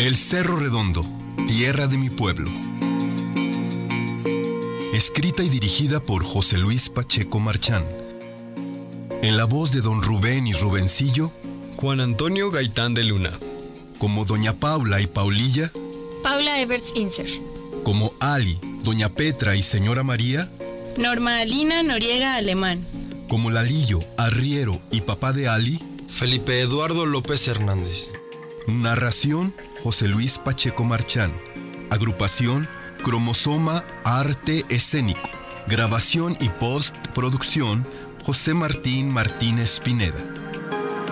El Cerro Redondo, tierra de mi pueblo. Escrita y dirigida por José Luis Pacheco Marchán. En la voz de don Rubén y Rubencillo, Juan Antonio Gaitán de Luna. Como doña Paula y Paulilla, Paula Everts Inser. como Ali, doña Petra y señora María, Norma Alina Noriega Alemán. como Lalillo, Arriero y papá de Ali. Felipe Eduardo López Hernández. Narración, José Luis Pacheco Marchán. Agrupación, Cromosoma Arte Escénico. Grabación y postproducción, José Martín Martínez Pineda.